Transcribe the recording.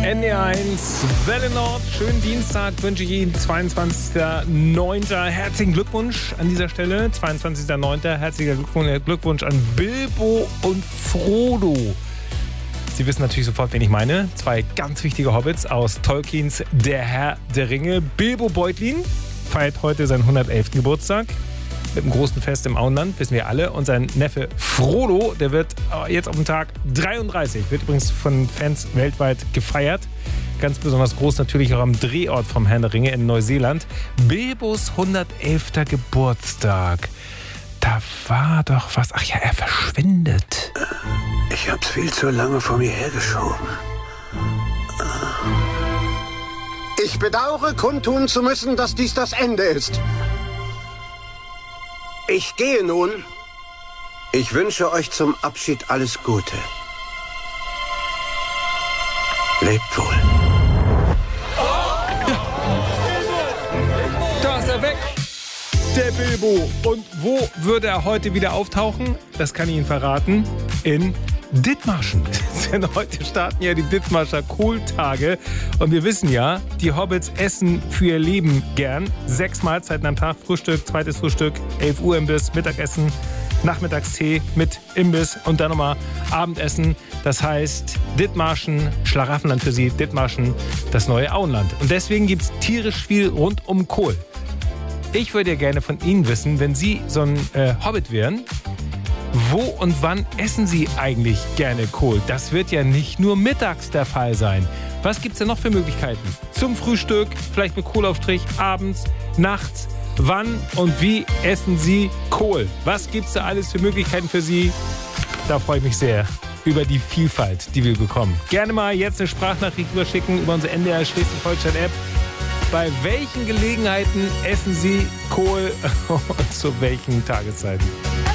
NDR1, Welle Nord, schönen Dienstag wünsche ich Ihnen, 22.09. Herzlichen Glückwunsch an dieser Stelle, 22.09. Herzlicher Glückwunsch an Bilbo und Frodo. Sie wissen natürlich sofort, wen ich meine. Zwei ganz wichtige Hobbits aus Tolkiens Der Herr der Ringe. Bilbo Beutlin feiert heute seinen 111. Geburtstag. Mit einem großen Fest im Auenland, wissen wir alle. Und sein Neffe Frodo, der wird jetzt auf dem Tag 33. Wird übrigens von Fans weltweit gefeiert. Ganz besonders groß natürlich auch am Drehort vom Herrn der Ringe in Neuseeland. Bilbos 111. Geburtstag. Da war doch was. Ach ja, er verschwindet. Ich hab's viel zu lange vor mir hergeschoben. Ich bedauere, kundtun zu müssen, dass dies das Ende ist. Ich gehe nun. Ich wünsche euch zum Abschied alles Gute. Lebt wohl. Da ist er weg, der Bilbo. Und wo würde er heute wieder auftauchen? Das kann ich Ihnen verraten. In Dithmarschen. Denn heute starten ja die Dithmarscher Kohltage. Und wir wissen ja, die Hobbits essen für ihr Leben gern. 6 Mahlzeiten am Tag, Frühstück, zweites Frühstück, 11 Uhr Imbiss, Mittagessen, Nachmittagstee mit Imbiss und dann nochmal Abendessen. Das heißt, Dithmarschen, Schlaraffenland für Sie, Dithmarschen, das neue Auenland. Und deswegen gibt es tierisch viel rund um Kohl. Ich würde ja gerne von Ihnen wissen, wenn Sie so ein Hobbit wären, wo und wann essen Sie eigentlich gerne Kohl? Das wird ja nicht nur mittags der Fall sein. Was gibt es denn noch für Möglichkeiten? Zum Frühstück, vielleicht mit Kohlaufstrich, abends, nachts. Wann und wie essen Sie Kohl? Was gibt es da alles für Möglichkeiten für Sie? Da freue ich mich sehr über die Vielfalt, die wir bekommen. Gerne mal jetzt eine Sprachnachricht überschicken über unsere NDR Schleswig-Holstein-App. Bei welchen Gelegenheiten essen Sie Kohl und zu welchen Tageszeiten?